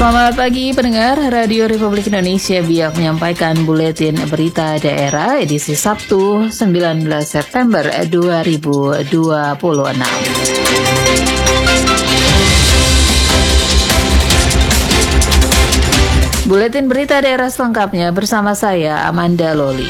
Selamat pagi pendengar Radio Republik Indonesia. Biak menyampaikan buletin berita daerah edisi Sabtu 19 September 2026. Buletin berita daerah selengkapnya bersama saya Amanda Loli.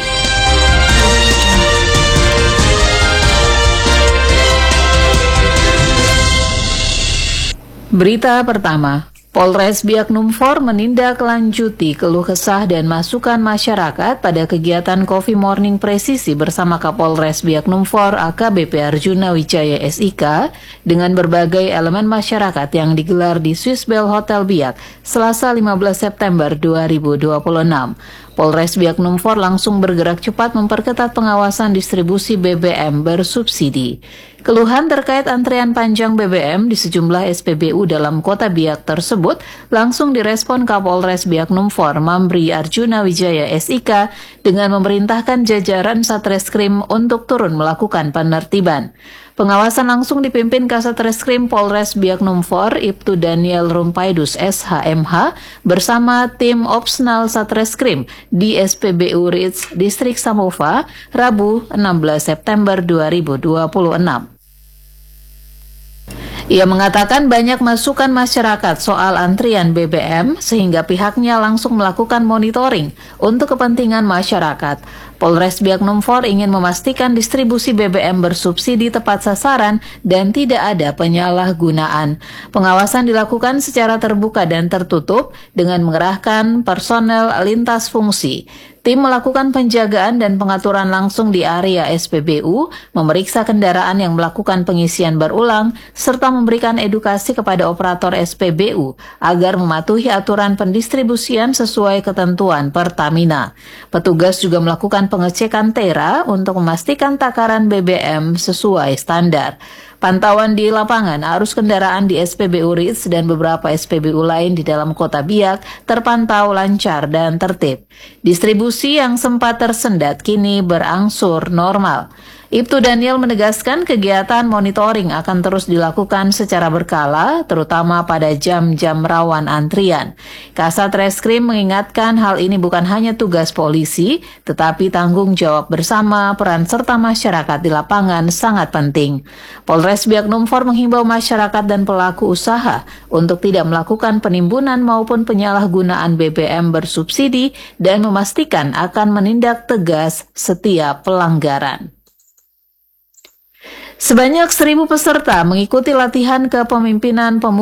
Berita pertama, Polres Biak Numfor menindaklanjuti keluh kesah dan masukan masyarakat pada kegiatan Coffee Morning Presisi bersama Kapolres Biak Numfor AKBP Arjuna Wijaya SIK dengan berbagai elemen masyarakat yang digelar di Swiss Bell Hotel Biak Selasa 15 September 2026. Polres Biak Numfor langsung bergerak cepat memperketat pengawasan distribusi BBM bersubsidi. Keluhan terkait antrean panjang BBM di sejumlah SPBU dalam kota Biak tersebut langsung direspon Kapolres Biak Numfor Mambri Arjuna Wijaya SIK dengan memerintahkan jajaran Satreskrim untuk turun melakukan penertiban. Pengawasan langsung dipimpin Kasatreskrim Polres Biak Numfor Ibtu Daniel Rumpaidus SHMH bersama tim Opsnal Satreskrim di SPBU Ritz Distrik Samova Rabu 16 September 2026. Ia mengatakan banyak masukan masyarakat soal antrian BBM sehingga pihaknya langsung melakukan monitoring untuk kepentingan masyarakat. Polres Biak Numfor ingin memastikan distribusi BBM bersubsidi tepat sasaran dan tidak ada penyalahgunaan. Pengawasan dilakukan secara terbuka dan tertutup dengan mengerahkan personel lintas fungsi. Tim melakukan penjagaan dan pengaturan langsung di area SPBU, memeriksa kendaraan yang melakukan pengisian berulang, serta memberikan edukasi kepada operator SPBU agar mematuhi aturan pendistribusian sesuai ketentuan Pertamina. Petugas juga melakukan pengecekan tera untuk memastikan takaran BBM sesuai standar. Pantauan di lapangan, arus kendaraan di SPBU Ritz dan beberapa SPBU lain di dalam kota Biak terpantau lancar dan tertib. Distribusi yang sempat tersendat kini berangsur normal. Ibtu Daniel menegaskan kegiatan monitoring akan terus dilakukan secara berkala, terutama pada jam-jam rawan antrian. Kasatreskrim mengingatkan hal ini bukan hanya tugas polisi, tetapi tanggung jawab bersama peran serta masyarakat di lapangan sangat penting. Polres Biak Numfor menghimbau masyarakat dan pelaku usaha untuk tidak melakukan penimbunan maupun penyalahgunaan BBM bersubsidi dan memastikan akan menindak tegas setiap pelanggaran. Sebanyak 1.000 peserta mengikuti latihan kepemimpinan pemuda